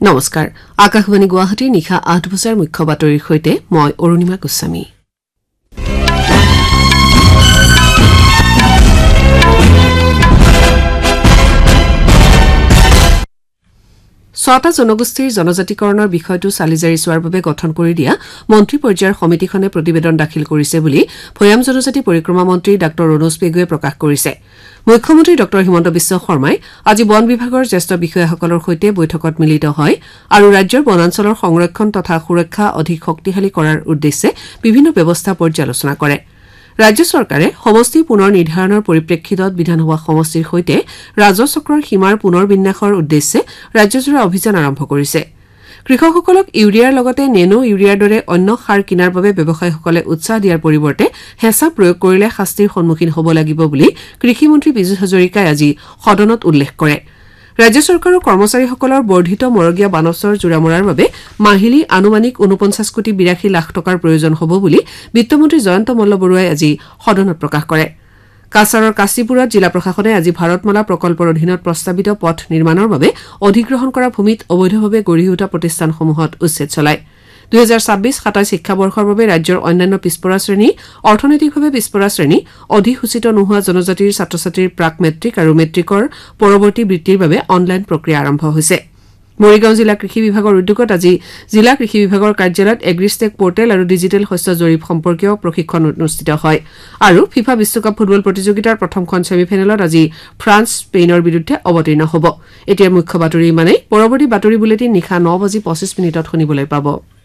নমস্কাৰ আকাশবাণী গুৱাহাটী নিশা ৮ বজাৰ মুখ্য বাতৰিৰ সৈতে মই অৰুণিমা গোস্বামী ছটা জনগোষ্ঠীৰ জনজাতিকৰণৰ বিষয়টো চালিজাৰি চোৱাৰ বাবে গঠন কৰি দিয়া মন্ত্ৰী পৰ্যায়ৰ সমিতিখনে প্ৰতিবেদন দাখিল কৰিছে বুলি ভৈয়াম জনজাতি পৰিক্ৰমা মন্ত্ৰী ডাঃ ৰণোজ পেগুৱে প্ৰকাশ কৰিছে মুখ্যমন্ত্ৰী ডঃ হিমন্ত বিশ্ব শৰ্মাই আজি বন বিভাগৰ জ্যেষ্ঠ বিষয়াসকলৰ সৈতে বৈঠকত মিলিত হয় আৰু ৰাজ্যৰ বনাঞ্চলৰ সংৰক্ষণ তথা সুৰক্ষা অধিক শক্তিশালী কৰাৰ উদ্দেশ্যে বিভিন্ন ব্যৱস্থা পৰ্যালোচনা কৰে ৰাজ্য চৰকাৰে সমষ্টি পুনৰ নিৰ্ধাৰণৰ পৰিপ্ৰেক্ষিতত বিধানসভা সমষ্টিৰ সৈতে ৰাজচক্ৰৰ সীমাৰ পুনৰ বিন্যাসৰ উদ্দেশ্যে ৰাজ্যজোৰা অভিযান আৰম্ভ কৰিছে কৃষকসকলক ইউৰিয়াৰ লগতে নেনো ইউৰিয়াৰ দৰে অন্য সাৰ কিনাৰ বাবে ব্যৱসায়ীসকলে উৎসাহ দিয়াৰ পৰিৱৰ্তে হেঁচা প্ৰয়োগ কৰিলে শাস্তিৰ সন্মুখীন হ'ব লাগিব বুলি কৃষিমন্ত্ৰী বিজু হাজৰিকাই আজি সদনত উল্লেখ কৰে ৰাজ্য চৰকাৰৰ কৰ্মচাৰীসকলৰ বৰ্ধিত মৰগীয়া বানচৰ জোৰা মৰাৰ বাবে মাহিলী আনুমানিক ৪৯ কোটি ৮২ লাখ টকাৰ প্ৰয়োজন হ'ব বুলি বিত্তমন্ত্ৰী জয়ন্ত মল্লবৰুৱাই আজি সদনত প্ৰকাশ কৰে কাছাৰৰ কাশীপুৰত জিলা প্ৰশাসনে আজি ভাৰতমালা প্ৰকল্পৰ অধীনত প্ৰস্তাৱিত পথ নিৰ্মাণৰ বাবে অধিগ্ৰহণ কৰা ভূমিত অবৈধভাৱে গঢ়ি উঠা প্ৰতিষ্ঠানসমূহত উচ্ছেদ চলায় ২০২৬-২৭ শিক্ষাবৰ্ষৰ বাবে ৰাজ্যৰ অন্যান্য পিছপৰা শ্ৰেণী অৰ্থনৈতিকভাৱে পিছপৰা শ্ৰেণী অধিসূচিত নোহোৱা জনজাতিৰ ছাত্ৰ ছাত্ৰীৰ প্ৰাক মেট্ৰিক আৰু মেট্ৰিকৰ পৰৱৰ্তী বৃত্তিৰ বাবে অনলাইন প্ৰক্ৰিয়া আৰম্ভ হৈছে মৰিগাঁও জিলা কৃষি বিভাগৰ উদ্যোগত আজি জিলা কৃষি বিভাগৰ কাৰ্যালয়ত এগ্ৰিষ্টেক পৰ্টেল আৰু ডিজিটেল শস্য জৰীপ সম্পৰ্কীয় প্ৰশিক্ষণ অনুষ্ঠিত হয় আৰু ফিফা বিশ্বকাপ ফুটবল প্ৰতিযোগিতাৰ প্ৰথমখন ছেমিফাইনেলত আজি ফ্ৰান্স স্পেইনৰ বিৰুদ্ধে অৱতীৰ্ণ হ'ব এতিয়া মুখ্য বাতৰি ইমানেই পৰৱৰ্তী বাতৰি বুলেটিন নিশা ৯:২৫ শুনিবলৈ পাব